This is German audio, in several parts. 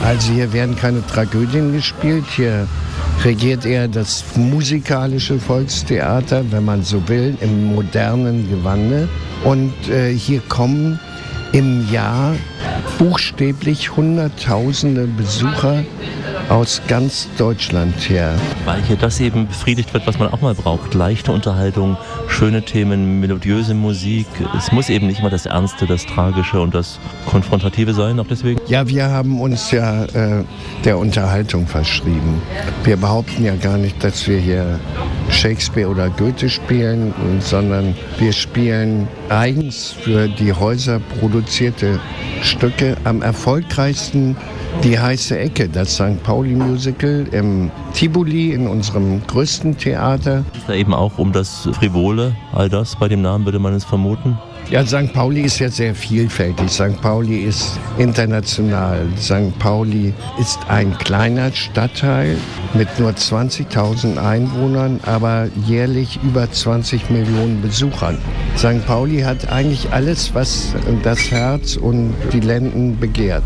Also hier werden keine Tragödien gespielt, hier regiert eher das musikalische Volkstheater, wenn man so will, im modernen Gewande. Und hier kommen im Jahr buchstäblich Hunderttausende Besucher aus ganz Deutschland her. Weil hier das eben befriedigt wird, was man auch mal braucht. Leichte Unterhaltung, schöne Themen, melodiöse Musik. Es muss eben nicht immer das Ernste, das Tragische und das Konfrontative sein, auch deswegen. Ja, wir haben uns ja der Unterhaltung verschrieben. Wir behaupten ja gar nicht, dass wir hier Shakespeare oder Goethe spielen, sondern wir spielen eigens für die Häuser produzierte Stücke. Am erfolgreichsten die Heiße Ecke, das St. Pauli-Musical im Tivoli, in unserem größten Theater. Ist da eben auch um das Frivole, all das bei dem Namen würde man es vermuten? Ja, St. Pauli ist ja sehr vielfältig. St. Pauli ist international. St. Pauli ist ein kleiner Stadtteil mit nur 20.000 Einwohnern, aber jährlich über 20 Millionen Besuchern. St. Pauli hat eigentlich alles, was das Herz und die Lenden begehrt.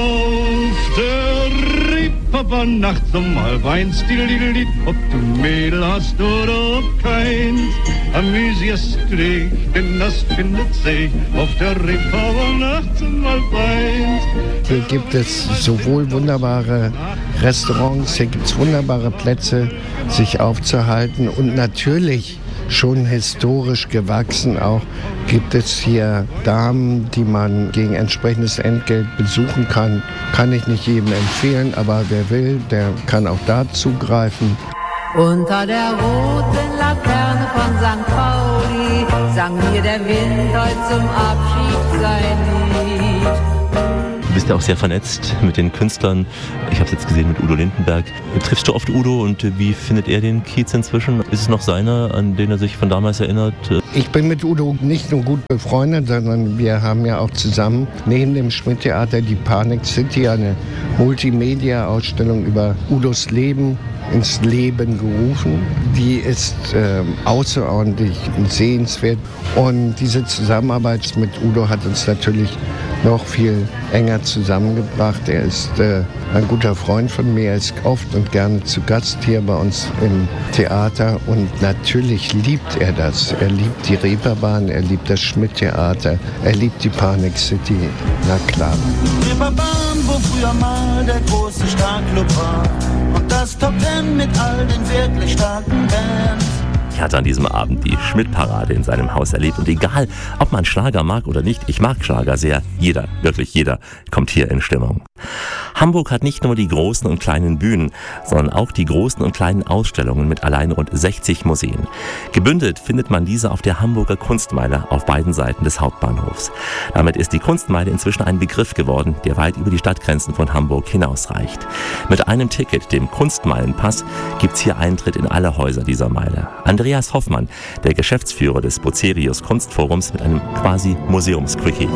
Auf der Reeperbahn nachts um 1:30, diddelididdid, ob du Mädel hast oder ob keins, amüsierst du dich, denn das findet sich auf der Reeperbahn nachts um 1:30. Hier gibt es sowohl wunderbare Restaurants, hier gibt es wunderbare Plätze, sich aufzuhalten und natürlich schon historisch gewachsen auch gibt es hier Damen, die man gegen entsprechendes Entgelt besuchen kann. Kann ich nicht jedem empfehlen, aber wer will, der kann auch da zugreifen. Unter der roten Laterne von St. Pauli sang mir der Wind heute zum Abschied sein Lied. Du bist ja auch sehr vernetzt mit den Künstlern. Ich habe es jetzt gesehen mit Udo Lindenberg. Triffst du oft Udo und wie findet er den Kiez inzwischen? Ist es noch seiner, an den er sich von damals erinnert? Ich bin mit Udo nicht nur gut befreundet, sondern wir haben ja auch zusammen neben dem Schmidt-Theater die Panic City, eine Multimedia-Ausstellung über Udos Leben ins Leben gerufen. Die ist außerordentlich sehenswert und diese Zusammenarbeit mit Udo hat uns natürlich noch viel enger zusammengebracht. Er ist ein guter Freund von mir, er ist oft und gerne zu Gast hier bei uns im Theater und natürlich liebt er das. Er liebt die Reeperbahn, er liebt das Schmidt-Theater, er liebt die Panic City, na klar. Reeperbahn, wo früher mal der große Starclub war und das Top Ten mit all den wirklich starken Bands. Ich hatte an diesem Abend die Schmidt-Parade in seinem Haus erlebt und egal, ob man Schlager mag oder nicht, ich mag Schlager sehr, jeder, wirklich jeder, kommt hier in Stimmung. Hamburg hat nicht nur die großen und kleinen Bühnen, sondern auch die großen und kleinen Ausstellungen mit allein rund 60 Museen. Gebündelt findet man diese auf der Hamburger Kunstmeile auf beiden Seiten des Hauptbahnhofs. Damit ist die Kunstmeile inzwischen ein Begriff geworden, der weit über die Stadtgrenzen von Hamburg hinausreicht. Mit einem Ticket, dem Kunstmeilenpass, gibt's hier Eintritt in alle Häuser dieser Meile. Andreas Hoffmann, der Geschäftsführer des Bucerius Kunstforums, mit einem quasi Museumsquickie.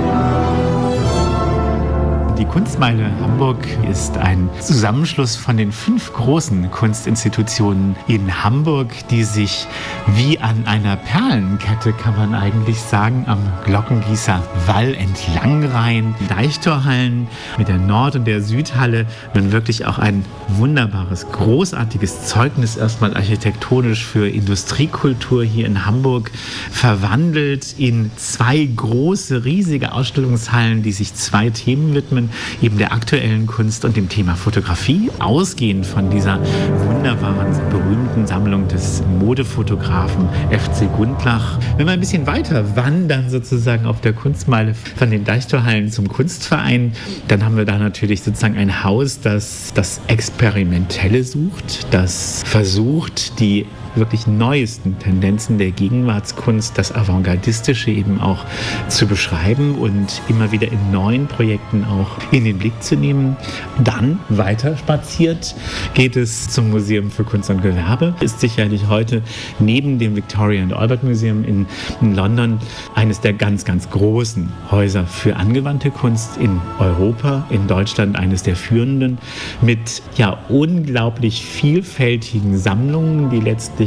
Die Kunstmeile Hamburg ist ein Zusammenschluss von den 5 großen Kunstinstitutionen in Hamburg, die sich wie an einer Perlenkette, kann man eigentlich sagen, am Glockengießer Wall entlangreihen. Deichtorhallen mit der Nord- und der Südhalle, nun wirklich auch ein wunderbares, großartiges Zeugnis erstmal architektonisch für Industriekultur hier in Hamburg, verwandelt in 2 große, riesige Ausstellungshallen, die sich 2 Themen widmen, eben der aktuellen Kunst und dem Thema Fotografie, ausgehend von dieser wunderbaren, berühmten Sammlung des Modefotografen FC Gundlach. Wenn wir ein bisschen weiter wandern sozusagen auf der Kunstmeile von den Deichtorhallen zum Kunstverein, dann haben wir da natürlich sozusagen ein Haus, das das Experimentelle sucht, das versucht, die wirklich neuesten Tendenzen der Gegenwartskunst, das Avantgardistische eben auch zu beschreiben und immer wieder in neuen Projekten auch in den Blick zu nehmen. Dann weiter spaziert geht es zum Museum für Kunst und Gewerbe. Ist sicherlich heute neben dem Victoria and Albert Museum in London eines der ganz, ganz großen Häuser für angewandte Kunst in Europa, in Deutschland eines der führenden, mit ja unglaublich vielfältigen Sammlungen, die letztlich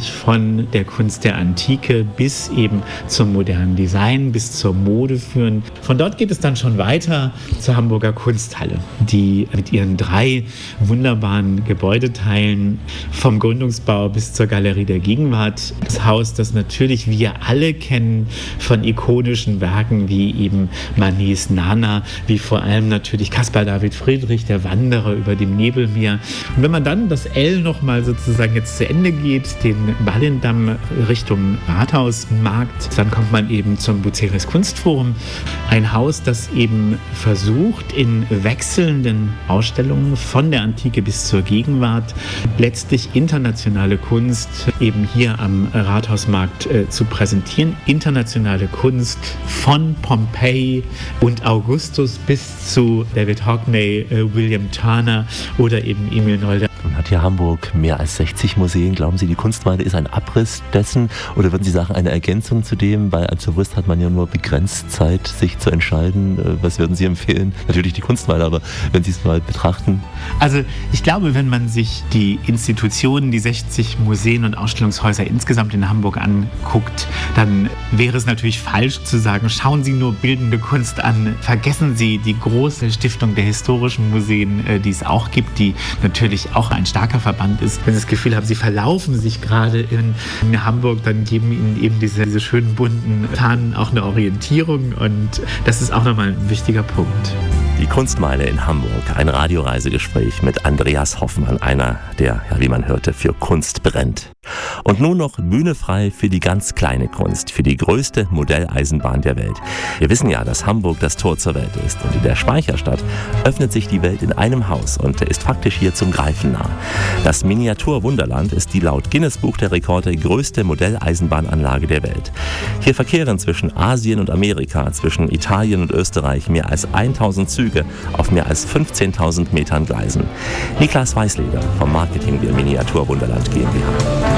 wirklich von der Kunst der Antike bis eben zum modernen Design, bis zur Mode führen. Von dort geht es dann schon weiter zur Hamburger Kunsthalle, die mit ihren 3 wunderbaren Gebäudeteilen vom Gründungsbau bis zur Galerie der Gegenwart, das Haus, das natürlich wir alle kennen von ikonischen Werken wie eben Manets Nana, wie vor allem natürlich Caspar David Friedrich, der Wanderer über dem Nebelmeer. Und wenn man dann das L nochmal sozusagen jetzt zu Ende geht, den Ballendamm Richtung Rathausmarkt, dann kommt man eben zum Buceris Kunstforum. Ein Haus, das eben versucht, in wechselnden Ausstellungen von der Antike bis zur Gegenwart letztlich internationale Kunst eben hier am Rathausmarkt zu präsentieren. Internationale Kunst von Pompeji und Augustus bis zu David Hockney, William Turner oder eben Emil Nolde. Nun hat hier Hamburg mehr als 60 Museen. Glauben Sie, die Kunstmeile ist ein Abriss dessen? Oder würden Sie sagen, eine Ergänzung zu dem? Weil als Tourist hat man ja nur begrenzt Zeit, sich zu entscheiden. Was würden Sie empfehlen? Natürlich die Kunstmeile, aber wenn Sie es mal betrachten. Also ich glaube, wenn man sich die Institutionen, die 60 Museen und Ausstellungshäuser insgesamt in Hamburg anguckt, dann wäre es natürlich falsch zu sagen, schauen Sie nur bildende Kunst an. Vergessen Sie die große Stiftung der historischen Museen, die es auch gibt, die natürlich auch ein starker Verband ist. Wenn Sie das Gefühl haben, Sie verlaufen sich gerade in Hamburg, dann geben Ihnen eben diese schönen bunten Fahnen auch eine Orientierung und das ist auch nochmal ein wichtiger Punkt. Die Kunstmeile in Hamburg, ein Radioreisegespräch mit Andreas Hoffmann, einer, der, ja, wie man hörte, für Kunst brennt. Und nun noch Bühne frei für die ganz kleine Kunst, für die größte Modelleisenbahn der Welt. Wir wissen ja, dass Hamburg das Tor zur Welt ist und in der Speicherstadt öffnet sich die Welt in einem Haus und ist faktisch hier zum Greifen nah. Das Miniaturwunderland ist die laut Guinness Buch der Rekorde größte Modelleisenbahnanlage der Welt. Hier verkehren zwischen Asien und Amerika, zwischen Italien und Österreich mehr als 1000 Züge auf mehr als 15.000 Metern Gleisen. Niklas Weißleder vom Marketing der Miniaturwunderland GmbH.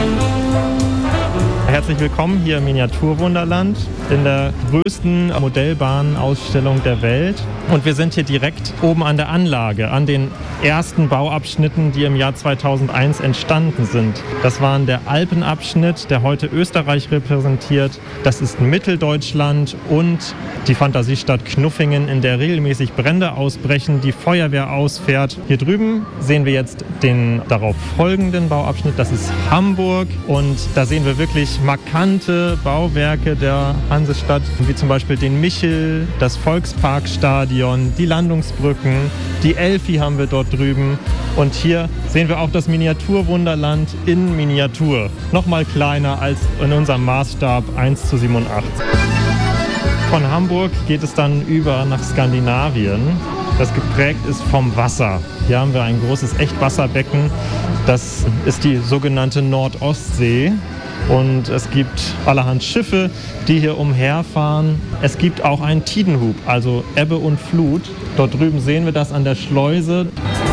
Herzlich willkommen hier im Miniaturwunderland in der größten Modellbahnausstellung der Welt. Und wir sind hier direkt oben an der Anlage, an den ersten Bauabschnitten, die im Jahr 2001 entstanden sind. Das waren der Alpenabschnitt, der heute Österreich repräsentiert. Das ist Mitteldeutschland und die Fantasiestadt Knuffingen, in der regelmäßig Brände ausbrechen, die Feuerwehr ausfährt. Hier drüben sehen wir jetzt den darauf folgenden Bauabschnitt. Das ist Hamburg und da sehen wir wirklich markante Bauwerke der Hansestadt, wie zum Beispiel den Michel, das Volksparkstadion, die Landungsbrücken, die Elfi haben wir dort drüben. Und hier sehen wir auch das Miniaturwunderland in Miniatur. Nochmal kleiner als in unserem Maßstab 1:87. Von Hamburg geht es dann über nach Skandinavien, das geprägt ist vom Wasser. Hier haben wir ein großes Echtwasserbecken, das ist die sogenannte Nordostsee. Und es gibt allerhand Schiffe, die hier umherfahren. Es gibt auch einen Tidenhub, also Ebbe und Flut. Dort drüben sehen wir das an der Schleuse.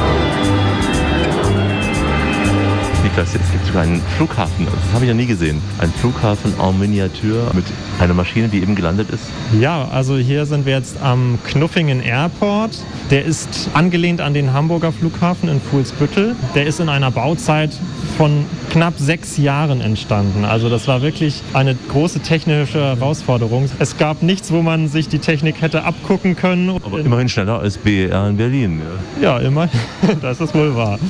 Niklas, es gibt sogar einen Flughafen, das habe ich ja nie gesehen. Ein Flughafen en Miniatur mit einer Maschine, die eben gelandet ist. Ja, also hier sind wir jetzt am Knuffingen Airport. Der ist angelehnt an den Hamburger Flughafen in Fuhlsbüttel. Der ist in einer Bauzeit von knapp 6 Jahren entstanden. Also das war wirklich eine große technische Herausforderung. Es gab nichts, wo man sich die Technik hätte abgucken können. Aber immerhin schneller als BER in Berlin. Ja, immerhin. Das ist wohl wahr.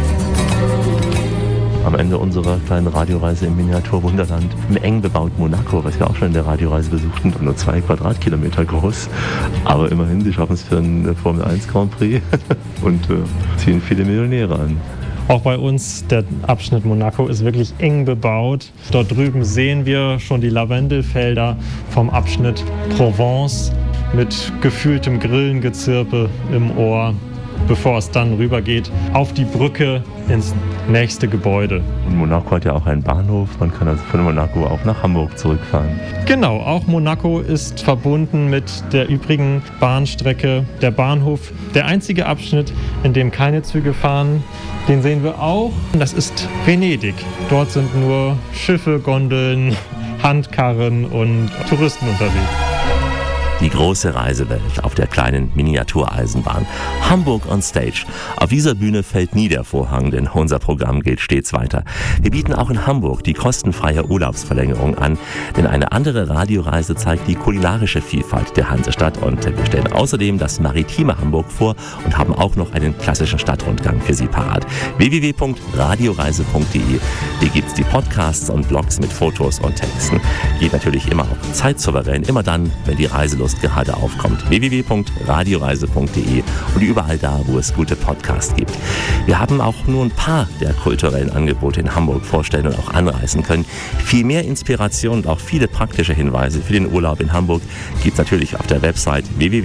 Am Ende unserer kleinen Radioreise im Miniaturwunderland im eng bebauten Monaco, was wir auch schon in der Radioreise besuchten, nur 2 Quadratkilometer groß. Aber immerhin, sie schaffen es für einen Formel 1 Grand Prix und ziehen viele Millionäre an. Auch bei uns, der Abschnitt Monaco ist wirklich eng bebaut. Dort drüben sehen wir schon die Lavendelfelder vom Abschnitt Provence mit gefühltem Grillengezirpe im Ohr, bevor es dann rübergeht auf die Brücke ins nächste Gebäude. Und Monaco hat ja auch einen Bahnhof, man kann also von Monaco auch nach Hamburg zurückfahren. Genau, auch Monaco ist verbunden mit der übrigen Bahnstrecke. Der Bahnhof, der einzige Abschnitt, in dem keine Züge fahren, den sehen wir auch. Das ist Venedig. Dort sind nur Schiffe, Gondeln, Handkarren und Touristen unterwegs. Die große Reisewelt auf der kleinen Miniatureisenbahn. Hamburg on Stage. Auf dieser Bühne fällt nie der Vorhang, denn unser Programm geht stets weiter. Wir bieten auch in Hamburg die kostenfreie Urlaubsverlängerung an, denn eine andere Radioreise zeigt die kulinarische Vielfalt der Hansestadt und wir stellen außerdem das maritime Hamburg vor und haben auch noch einen klassischen Stadtrundgang für Sie parat. www.radioreise.de. Hier gibt's die Podcasts und Blogs mit Fotos und Texten. Geht natürlich immer auch zeitsouverän, immer dann, wenn die Reiselust gerade aufkommt. www.radioreise.de und überall da, wo es gute Podcasts gibt. Wir haben auch nur ein paar der kulturellen Angebote in Hamburg vorstellen und auch anreißen können. Viel mehr Inspiration und auch viele praktische Hinweise für den Urlaub in Hamburg gibt es natürlich auf der Website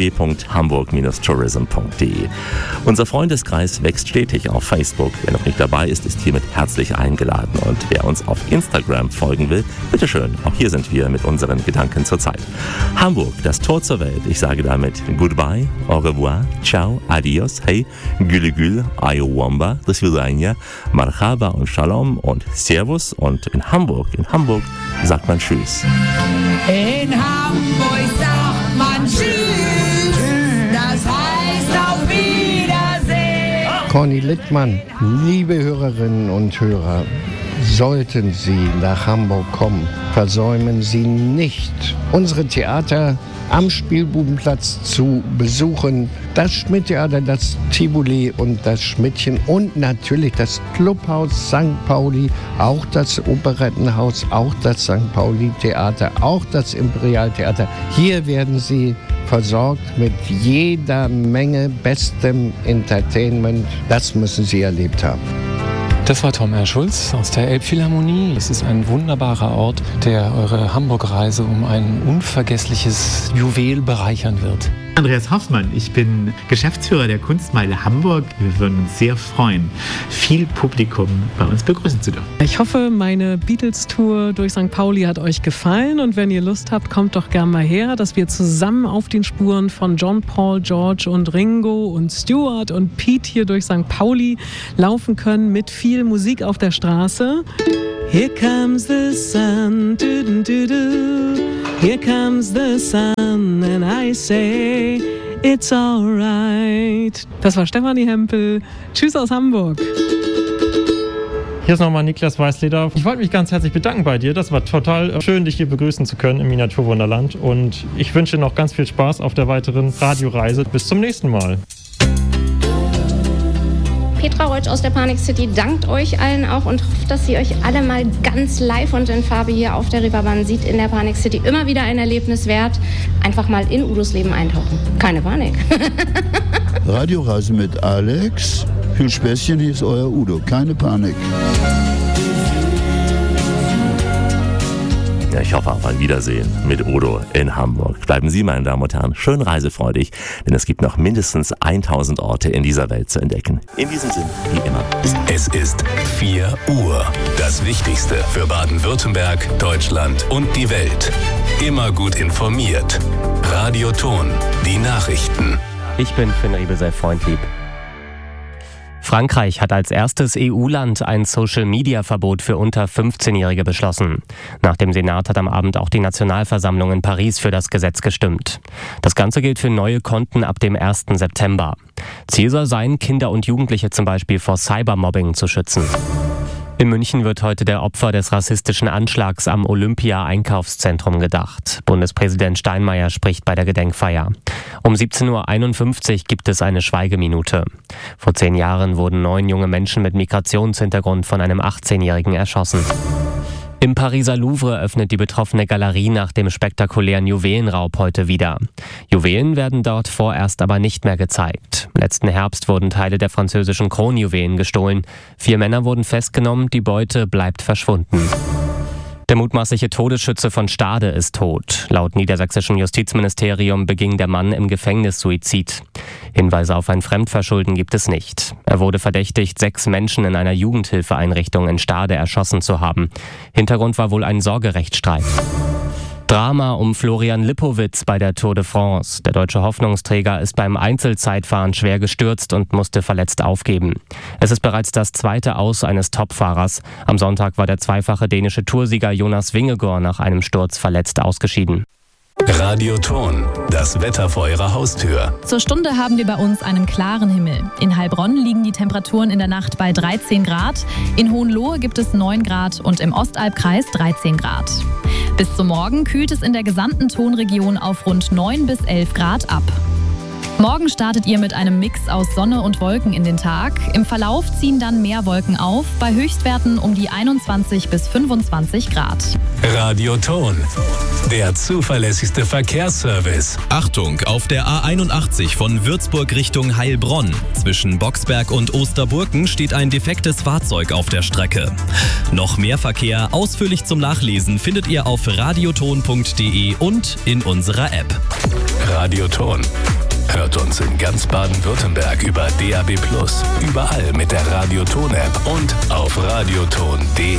www.hamburg-tourism.de. Unser Freundeskreis wächst stetig auf Facebook. Wer noch nicht dabei ist, ist hiermit herzlich eingeladen. Und wer uns auf Instagram folgen will, bitteschön, auch hier sind wir mit unseren Gedanken zur Zeit. Hamburg, das Tor zur Welt. Ich sage damit Goodbye, au revoir, ciao, adios, hey, güle gül, ayowamba, das Vidania, marhaba und shalom und servus. Und in Hamburg sagt man Tschüss. In Hamburg sagt man Tschüss, das heißt auf Wiedersehen. Corny Littmann, liebe Hörerinnen und Hörer, sollten Sie nach Hamburg kommen, versäumen Sie nicht, unsere Theater am Spielbudenplatz zu besuchen. Das Schmidt-Theater, das Tivoli und das Schmidtchen und natürlich das Clubhaus St. Pauli, auch das Operettenhaus, auch das St. Pauli-Theater, auch das Imperialtheater. Hier werden Sie versorgt mit jeder Menge bestem Entertainment. Das müssen Sie erlebt haben. Das war Tom R. Schulz aus der Elbphilharmonie. Es ist ein wunderbarer Ort, der eure Hamburg-Reise um ein unvergessliches Juwel bereichern wird. Andreas Hoffmann, ich bin Geschäftsführer der Kunstmeile Hamburg. Wir würden uns sehr freuen, viel Publikum bei uns begrüßen zu dürfen. Ich hoffe, meine Beatles-Tour durch St. Pauli hat euch gefallen und wenn ihr Lust habt, kommt doch gern mal her, dass wir zusammen auf den Spuren von John, Paul, George und Ringo und Stuart und Pete hier durch St. Pauli laufen können mit viel Musik auf der Straße. Here comes the sun, do-do-do-do. Here comes the sun and I say it's alright. Das war Stefanie Hempel. Tschüss aus Hamburg. Hier ist nochmal Niklas Weißleder. Ich wollte mich ganz herzlich bedanken bei dir. Das war total schön, dich hier begrüßen zu können im Miniaturwunderland. Und ich wünsche dir noch ganz viel Spaß auf der weiteren Radioreise. Bis zum nächsten Mal. Petra Reutsch aus der Panik City dankt euch allen auch und hofft, dass ihr euch alle mal ganz live und in Farbe hier auf der Reeperbahn sieht in der Panik City. Immer wieder ein Erlebnis wert. Einfach mal in Udos Leben eintauchen. Keine Panik. Radioreise mit Alex. Viel Späßchen, hier ist euer Udo. Keine Panik. Ja, ich hoffe auf ein Wiedersehen mit Udo in Hamburg. Bleiben Sie, meine Damen und Herren, schön reisefreudig, denn es gibt noch mindestens 1000 Orte in dieser Welt zu entdecken. In diesem Sinn, wie immer. Es ist 4 Uhr. Das Wichtigste für Baden-Württemberg, Deutschland und die Welt. Immer gut informiert. Radio Ton, die Nachrichten. Ich bin Finn Riebesell-Freundlieb. Frankreich hat als erstes EU-Land ein Social-Media-Verbot für unter 15-Jährige beschlossen. Nach dem Senat hat am Abend auch die Nationalversammlung in Paris für das Gesetz gestimmt. Das Ganze gilt für neue Konten ab dem 1. September. Ziel soll sein, Kinder und Jugendliche zum Beispiel vor Cybermobbing zu schützen. In München wird heute der Opfer des rassistischen Anschlags am Olympia-Einkaufszentrum gedacht. Bundespräsident Steinmeier spricht bei der Gedenkfeier. Um 17:51 Uhr gibt es eine Schweigeminute. Vor 10 Jahren wurden 9 junge Menschen mit Migrationshintergrund von einem 18-Jährigen erschossen. Im Pariser Louvre öffnet die betroffene Galerie nach dem spektakulären Juwelenraub heute wieder. Juwelen werden dort vorerst aber nicht mehr gezeigt. Letzten Herbst wurden Teile der französischen Kronjuwelen gestohlen. 4 Männer wurden festgenommen, die Beute bleibt verschwunden. Der mutmaßliche Todesschütze von Stade ist tot. Laut niedersächsischem Justizministerium beging der Mann im Gefängnis Suizid. Hinweise auf ein Fremdverschulden gibt es nicht. Er wurde verdächtigt, 6 Menschen in einer Jugendhilfeeinrichtung in Stade erschossen zu haben. Hintergrund war wohl ein Sorgerechtsstreit. Drama um Florian Lippowitz bei der Tour de France. Der deutsche Hoffnungsträger ist beim Einzelzeitfahren schwer gestürzt und musste verletzt aufgeben. Es ist bereits das 2. Aus eines Topfahrers. Am Sonntag war der zweifache dänische Toursieger Jonas Vingegaard nach einem Sturz verletzt ausgeschieden. Radioton, das Wetter vor Ihrer Haustür. Zur Stunde haben wir bei uns einen klaren Himmel. In Heilbronn liegen die Temperaturen in der Nacht bei 13 Grad, in Hohenlohe gibt es 9 Grad und im Ostalbkreis 13 Grad. Bis zum Morgen kühlt es in der gesamten Tonregion auf rund 9 bis 11 Grad ab. Morgen startet ihr mit einem Mix aus Sonne und Wolken in den Tag. Im Verlauf ziehen dann mehr Wolken auf, bei Höchstwerten um die 21 bis 25 Grad. Radioton, der zuverlässigste Verkehrsservice. Achtung, auf der A81 von Würzburg Richtung Heilbronn. Zwischen Boxberg und Osterburken steht ein defektes Fahrzeug auf der Strecke. Noch mehr Verkehr ausführlich zum Nachlesen findet ihr auf radioton.de und in unserer App. Radioton. Hört uns in ganz Baden-Württemberg über DAB+, überall mit der Radioton-App und auf radioton.de.